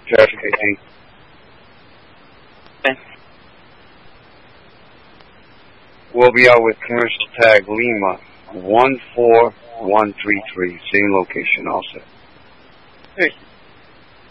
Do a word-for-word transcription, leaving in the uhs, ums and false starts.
Traffic eighteen. Okay. We'll be out with commercial tag Lima one four one three three. Same location also. Great.